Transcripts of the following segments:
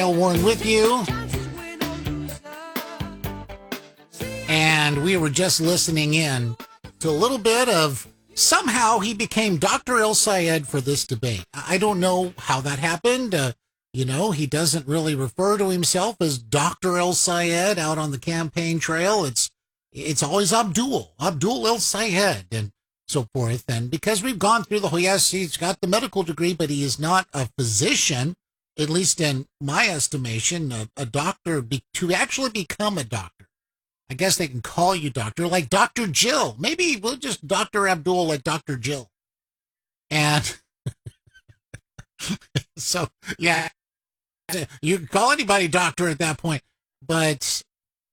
Warren with you. And we were just listening in to a little bit of somehow he became Dr. El Sayed for this debate. I don't know how that happened. He doesn't really refer to himself as Dr. El Sayed out on the campaign trail. It's always Abdul El Sayed and so forth. And because we've gone through the whole, yes, he's got the medical degree, but he is not a physician, at least in my estimation, a doctor, to actually become a doctor. I guess they can call you doctor, like Dr. Jill. Maybe we'll just Dr. Abdul like Dr. Jill. And so, yeah, you can call anybody doctor at that point. But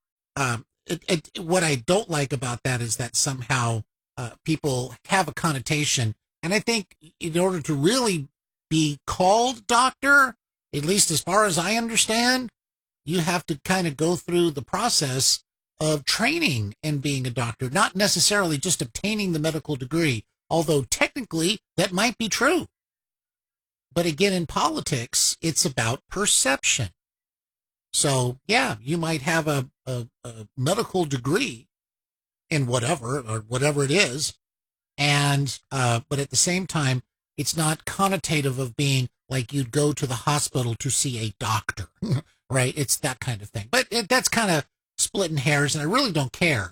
what I don't like about that is that somehow people have a connotation. And I think in order to really be called doctor, at least as far as I understand, you have to kind of go through the process of training and being a doctor, not necessarily just obtaining the medical degree, although technically that might be true. But again, in politics, it's about perception. So, yeah, you might have a medical degree in whatever it is, and but at the same time, it's not connotative of being like you'd go to the hospital to see a doctor, right? It's that kind of thing. But that's kind of splitting hairs, and I really don't care.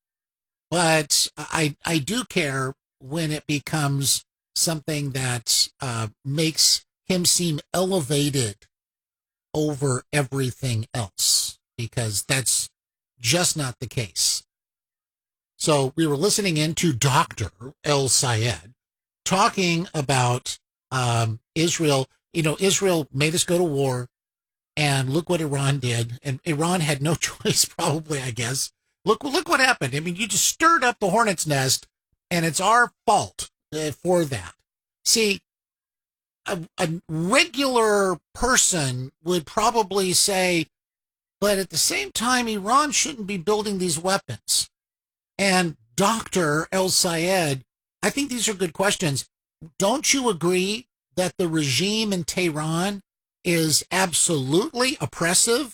But I do care when it becomes something that makes him seem elevated over everything else, because that's just not the case. So we were listening into Dr. El Sayed talking about Israel. Israel made us go to war. And look what Iran did. And Iran had no choice, probably, I guess. Look what happened. I mean, you just stirred up the hornet's nest, and it's our fault for that. See, a regular person would probably say, but at the same time, Iran shouldn't be building these weapons. And Dr. El Sayed, I think these are good questions. Don't you agree that the regime in Tehran is absolutely oppressive,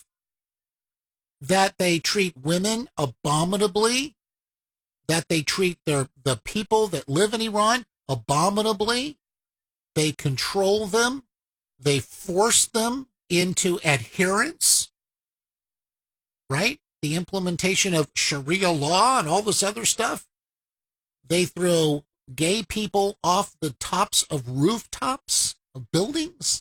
that they treat women abominably, that they treat the people that live in Iran abominably, they control them, they force them into adherence, right? The implementation of Sharia law and all this other stuff. They throw gay people off the tops of rooftops of buildings.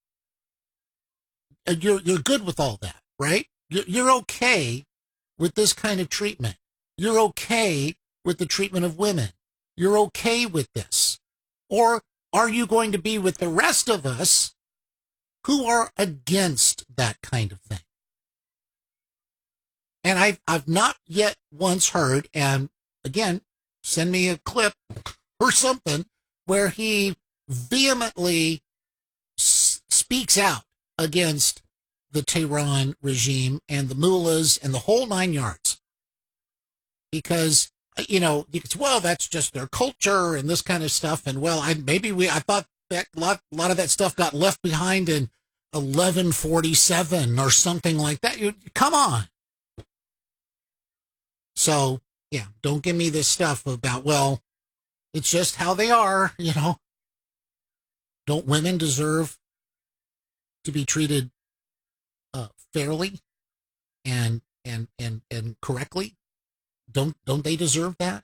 You're good with all that, right? You're okay with this kind of treatment. You're okay with the treatment of women. You're okay with this. Or are you going to be with the rest of us who are against that kind of thing? And I've not yet once heard, and again, send me a clip or something, where he vehemently speaks out against the Tehran regime and the mullahs and the whole 9 yards. Because, well, that's just their culture and this kind of stuff. And, well, I thought that a lot of that stuff got left behind in 1147 or something like that. Come on. So, yeah, don't give me this stuff about, well, it's just how they are, Don't women deserve to be treated fairly and correctly? Don't they deserve that?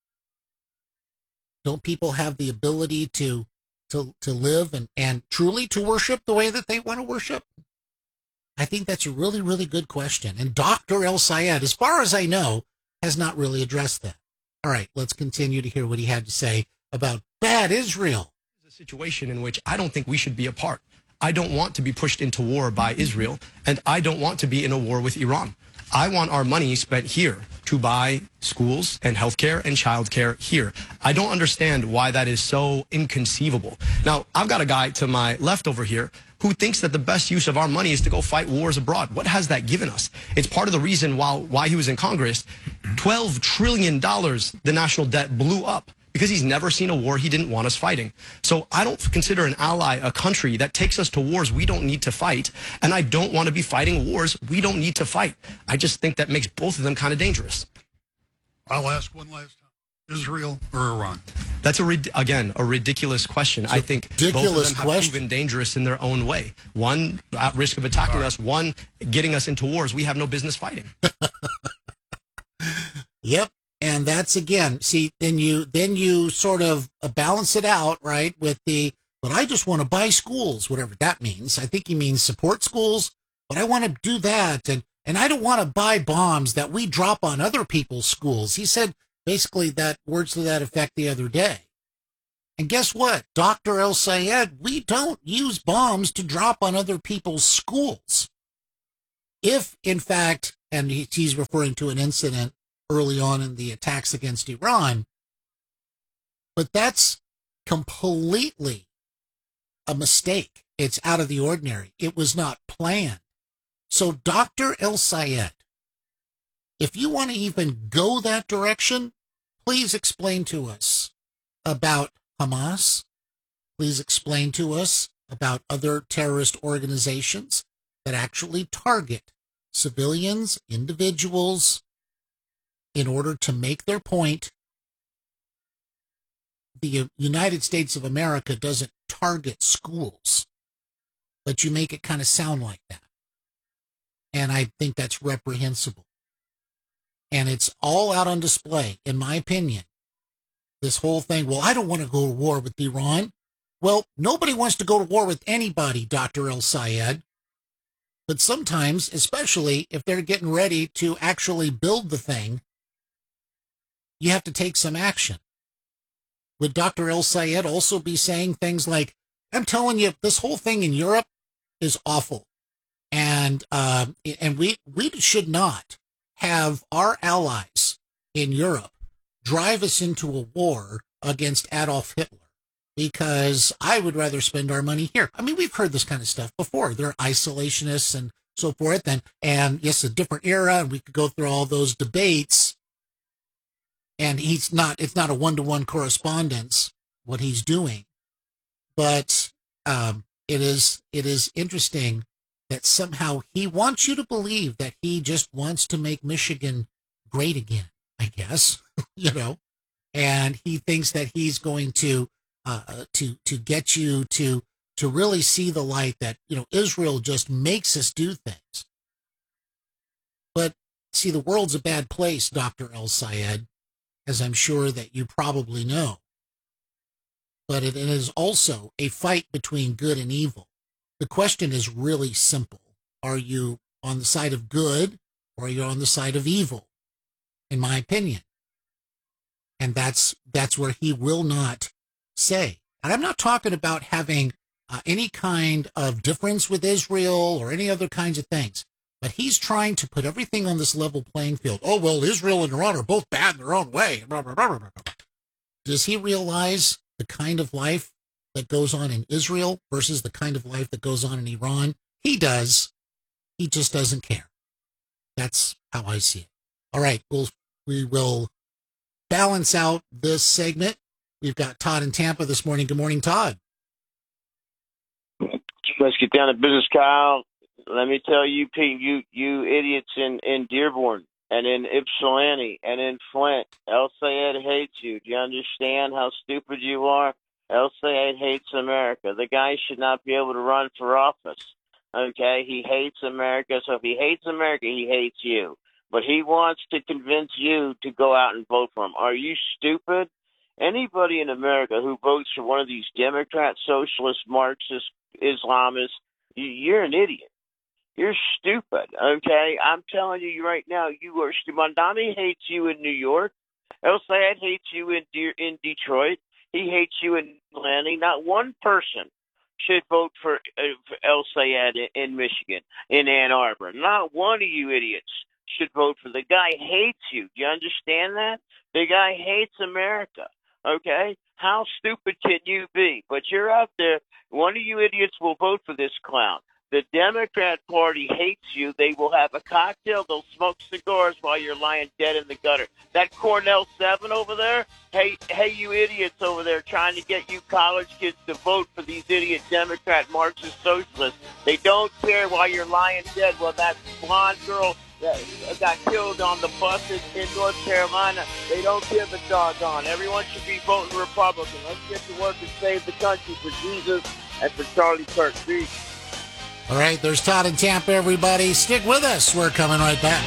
Don't people have the ability to live and truly to worship the way that they want to worship? I think that's a really, really good question. And Dr. El Sayed, as far as I know, has not really addressed that. All right, let's continue to hear what he had to say about bad Israel. It's a situation in which I don't think we should be a part. I don't want to be pushed into war by Israel, and I don't want to be in a war with Iran. I want our money spent here to buy schools and healthcare and childcare here. I don't understand why that is so inconceivable. Now, I've got a guy to my left over here who thinks that the best use of our money is to go fight wars abroad. What has that given us? It's part of the reason why he was in Congress. $12 trillion the national debt blew up because he's never seen a war he didn't want us fighting. So I don't consider an ally a country that takes us to wars we don't need to fight, and I don't want to be fighting wars we don't need to fight. I just think that makes both of them kind of dangerous. I'll ask one last time. Israel or Iran? That's, again, a ridiculous question. I think both of them have proven dangerous in their own way. One at risk of attacking us, one getting us into wars we have no business fighting. Yep. And that's, again, see, then you sort of balance it out, right, with but I just want to buy schools, whatever that means. I think he means support schools, but I want to do that. And I don't want to buy bombs that we drop on other people's schools. He said basically that words to that effect the other day. And guess what? Dr. El-Sayed, we don't use bombs to drop on other people's schools. If, in fact, and he's referring to an incident early on in the attacks against Iran, but that's completely a mistake. It's out of the ordinary. It was not planned. So Dr. El-Sayed, if you want to even go that direction, please explain to us about Hamas. Please explain to us about other terrorist organizations that actually target civilians, individuals, in order to make their point. The United States of America doesn't target schools, but you make it kind of sound like that. And I think that's reprehensible. And it's all out on display, in my opinion. This whole thing, well, I don't want to go to war with Iran. Well, nobody wants to go to war with anybody, Dr. El-Sayed. But sometimes, especially if they're getting ready to actually build the thing, you have to take some action. Would Dr. El-Sayed also be saying things like, I'm telling you, this whole thing in Europe is awful. And we should not have our allies in Europe drive us into a war against Adolf Hitler, because I would rather spend our money here. I mean, we've heard this kind of stuff before. They're isolationists and so forth. And yes, a different era, and we could go through all those debates. And it's not a one-to-one correspondence, what he's doing. But it is interesting that somehow he wants you to believe that he just wants to make Michigan great again, I guess, and he thinks that he's going to get you to really see the light that, Israel just makes us do things. But see, the world's a bad place, Dr. El-Sayed, as I'm sure that you probably know. But it is also a fight between good and evil. The question is really simple. Are you on the side of good, or are you on the side of evil? In my opinion. And that's where he will not say. And I'm not talking about having any kind of difference with Israel or any other kinds of things. But he's trying to put everything on this level playing field. Oh, well, Israel and Iran are both bad in their own way. Blah, blah, blah, blah, blah. Does he realize the kind of life that goes on in Israel versus the kind of life that goes on in Iran? He does. He just doesn't care. That's how I see it. All right, we will balance out this segment. We've got Todd in Tampa this morning. Good morning, Todd. Let's get down to business, Kyle. Let me tell you, Pete, you idiots in Dearborn and in Ypsilanti and in Flint, El-Sayed hates you. Do you understand how stupid you are? El-Sayed hates America. The guy should not be able to run for office. Okay? He hates America. So if he hates America, he hates you. But he wants to convince you to go out and vote for him. Are you stupid? Anybody in America who votes for one of these Democrat, socialist, Marxist, Islamists, you're an idiot. You're stupid, okay? I'm telling you right now, you are stupid. Mondani hates you in New York. El-Sayed hates you in Detroit. He hates you in Atlanta. Not one person should vote for El-Sayed in Michigan, in Ann Arbor. Not one of you idiots should vote for the guy. Hates you. Do you understand that? The guy hates America, okay? How stupid can you be? But you're out there. One of you idiots will vote for this clown. The Democrat Party hates you. They will have a cocktail. They'll smoke cigars while you're lying dead in the gutter. That Cornell 7 over there, hey, you idiots over there trying to get you college kids to vote for these idiot Democrat Marxist socialists. They don't care while you're lying dead. Well, that blonde girl that got killed on the bus in North Carolina, they don't give a doggone. Everyone should be voting Republican. Let's get to work and save the country for Jesus and for Charlie Kirk. Peace. All right, there's Todd in Tampa, everybody. Stick with us. We're coming right back.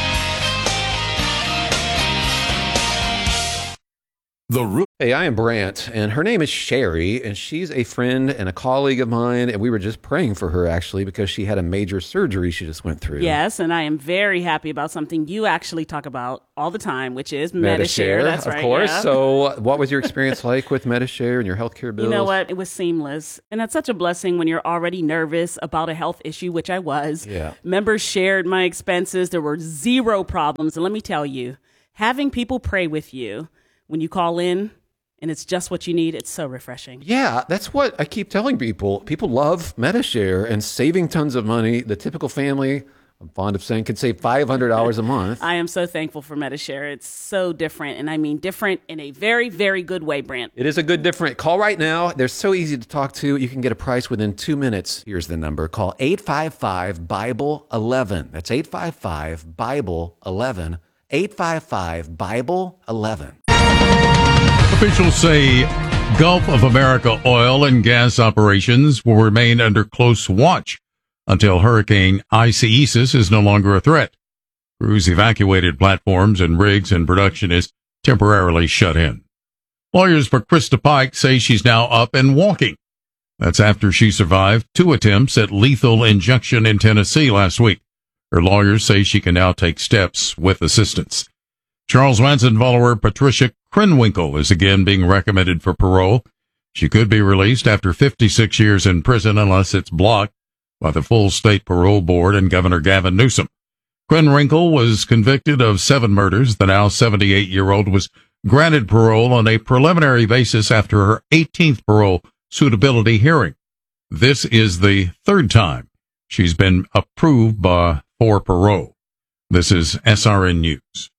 Hey, I am Brant, and her name is Sherry, and she's a friend and a colleague of mine, and we were just praying for her, actually, because she had a major surgery she just went through. Yes, and I am very happy about something you actually talk about all the time, which is Medi-Share. That's right, of course. yeah. So what was your experience like with Medi-Share and your healthcare bills? You know what? It was seamless. And that's such a blessing when you're already nervous about a health issue, which I was. Yeah. Members shared my expenses. There were zero problems. And let me tell you, having people pray with you when you call in, and it's just what you need, it's so refreshing. Yeah, that's what I keep telling people. People love Medi-Share and saving tons of money. The typical family, I'm fond of saying, could save $500 a month. I am so thankful for Medi-Share. It's so different, and I mean different in a very, very good way, Brant. It is a good different. Call right now. They're so easy to talk to. You can get a price within 2 minutes. Here's the number. Call 855-BIBLE-11. That's 855-BIBLE-11. 855-BIBLE-11. Officials say Gulf of America oil and gas operations will remain under close watch until Hurricane Isaias is no longer a threat. Crews evacuated platforms and rigs, and production is temporarily shut in. Lawyers for Krista Pike say she's now up and walking. That's after she survived 2 attempts at lethal injection in Tennessee last week. Her lawyers say she can now take steps with assistance. Charles Manson follower Patricia Krenwinkel is again being recommended for parole. She could be released after 56 years in prison unless it's blocked by the full state parole board and Governor Gavin Newsom. Krenwinkel was convicted of 7 murders. The now 78-year-old was granted parole on a preliminary basis after her 18th parole suitability hearing. This is the 3rd time she's been approved for parole. This is SRN News.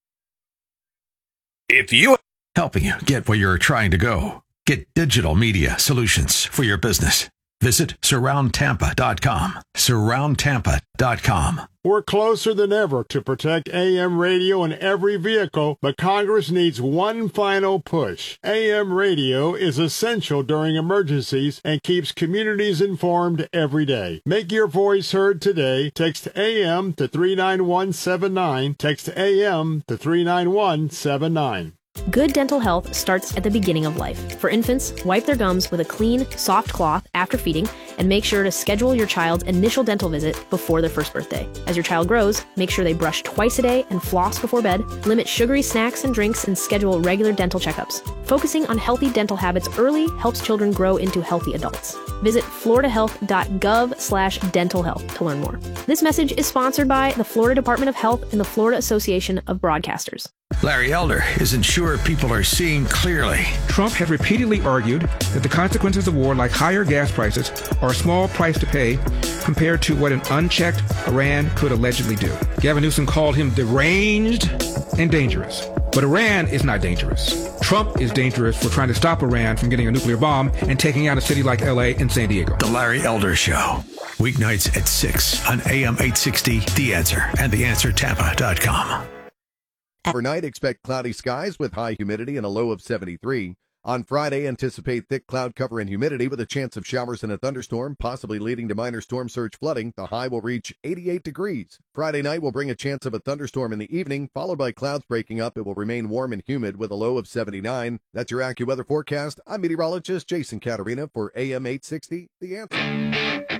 If you helping you get where you're trying to go, get digital media solutions for your business. Visit surroundtampa.com. Surroundtampa.com. We're closer than ever to protect AM radio in every vehicle, but Congress needs one final push. AM radio is essential during emergencies and keeps communities informed every day. Make your voice heard today. Text AM to 39179. Text AM to 39179. Good dental health starts at the beginning of life. For infants, wipe their gums with a clean, soft cloth after feeding, and make sure to schedule your child's initial dental visit before their first birthday. As your child grows, make sure they brush twice a day and floss before bed, limit sugary snacks and drinks, and schedule regular dental checkups. Focusing on healthy dental habits early helps children grow into healthy adults. Visit floridahealth.gov/dental health to learn more. This message is sponsored by the Florida Department of Health and the Florida Association of Broadcasters. Larry Elder isn't sure people are seeing clearly. Trump has repeatedly argued that the consequences of war, like higher gas prices, are a small price to pay compared to what an unchecked Iran could allegedly do. Gavin Newsom called him deranged and dangerous. But Iran is not dangerous. Trump is dangerous for trying to stop Iran from getting a nuclear bomb and taking out a city like LA and San Diego. The Larry Elder Show. Weeknights at 6 on AM 860, The Answer, and TheAnswerTampa.com. Overnight, expect cloudy skies with high humidity and a low of 73. On Friday, anticipate thick cloud cover and humidity with a chance of showers and a thunderstorm, possibly leading to minor storm surge flooding. The high will reach 88 degrees. Friday night will bring a chance of a thunderstorm in the evening, followed by clouds breaking up. It will remain warm and humid with a low of 79. That's your AccuWeather forecast. I'm meteorologist Jason Caterina for AM 860, The Answer.